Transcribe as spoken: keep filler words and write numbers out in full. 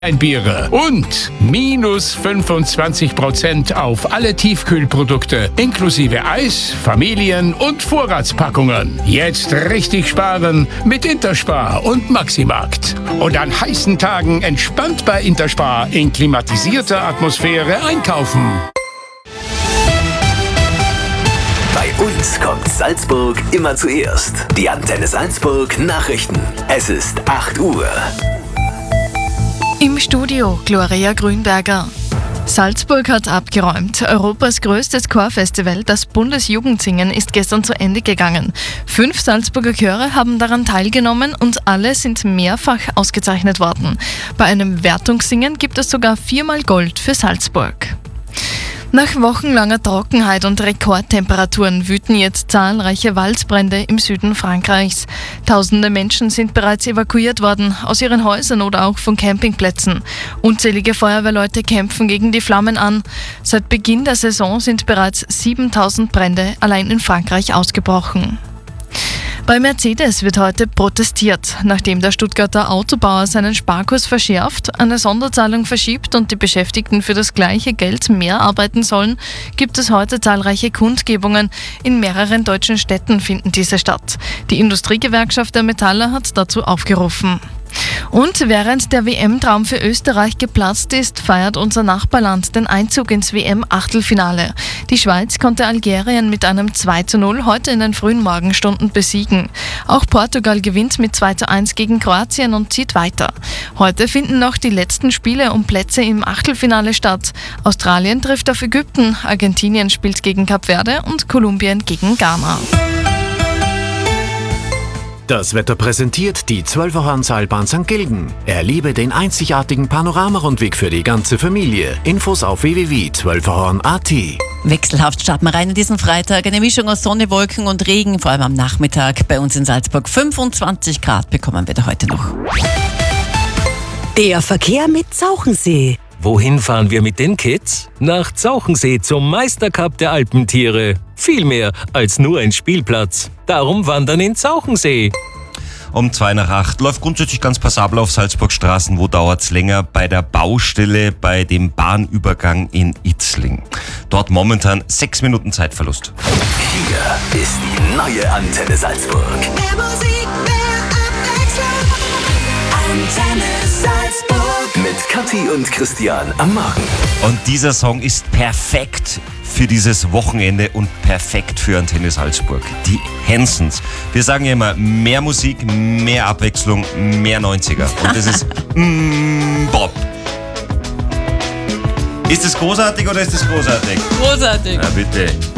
Biere und minus fünfundzwanzig Prozent auf alle Tiefkühlprodukte, inklusive Eis, Familien- und Vorratspackungen. Jetzt richtig sparen mit Interspar und Maximarkt. Und an heißen Tagen entspannt bei Interspar in klimatisierter Atmosphäre einkaufen. Bei uns kommt Salzburg immer zuerst. Die Antenne Salzburg Nachrichten. Es ist acht Uhr. Im Studio Gloria Grünberger. Salzburg hat abgeräumt. Europas größtes Chorfestival, das Bundesjugendsingen, ist gestern zu Ende gegangen. Fünf Salzburger Chöre haben daran teilgenommen und alle sind mehrfach ausgezeichnet worden. Bei einem Wertungssingen gibt es sogar viermal Gold für Salzburg. Nach wochenlanger Trockenheit und Rekordtemperaturen wüten jetzt zahlreiche Waldbrände im Süden Frankreichs. Tausende Menschen sind bereits evakuiert worden, aus ihren Häusern oder auch von Campingplätzen. Unzählige Feuerwehrleute kämpfen gegen die Flammen an. Seit Beginn der Saison sind bereits siebentausend Brände allein in Frankreich ausgebrochen. Bei Mercedes wird heute protestiert, nachdem der Stuttgarter Autobauer seinen Sparkurs verschärft, eine Sonderzahlung verschiebt und die Beschäftigten für das gleiche Geld mehr arbeiten sollen, gibt es heute zahlreiche Kundgebungen. In mehreren deutschen Städten finden diese statt. Die Industriegewerkschaft der Metaller hat dazu aufgerufen. Und während der W M-Traum für Österreich geplatzt ist, feiert unser Nachbarland den Einzug ins W M-Achtelfinale. Die Schweiz konnte Algerien mit einem zwei zu null heute in den frühen Morgenstunden besiegen. Auch Portugal gewinnt mit zwei zu eins gegen Kroatien und zieht weiter. Heute finden noch die letzten Spiele um Plätze im Achtelfinale statt. Australien trifft auf Ägypten, Argentinien spielt gegen Kap Verde und Kolumbien gegen Ghana. Das Wetter präsentiert die Zwölferhorn-Seilbahn Sankt Gilgen. Erlebe den einzigartigen Panoramarundweg für die ganze Familie. Infos auf w w w punkt zwölferhorn punkt a t. Wechselhaft starten wir rein in diesen Freitag. Eine Mischung aus Sonne, Wolken und Regen, vor allem am Nachmittag. Bei uns in Salzburg fünfundzwanzig Grad bekommen wir da heute noch. Der Verkehr mit Zauchensee. Wohin fahren wir mit den Kids? Nach Zauchensee zum Meistercup der Alpentiere. Viel mehr als nur ein Spielplatz. Darum wandern in Zauchensee. Um zwei nach acht läuft grundsätzlich ganz passabel auf Salzburgstraßen. Wo dauert's länger? Bei der Baustelle, bei dem Bahnübergang in Itzling. Dort momentan sechs Minuten Zeitverlust. Hier ist die neue Antenne Salzburg. Mehr Musik, mehr Abwechslung. Antenne Salzburg. Mit Kathi und Christian am Morgen. Und dieser Song ist perfekt für dieses Wochenende und perfekt für Antenne Salzburg. Die Hansons. Wir sagen ja immer, mehr Musik, mehr Abwechslung, mehr neunziger. Und das ist mm, Bob. Ist das großartig oder ist das großartig? Großartig. Na bitte.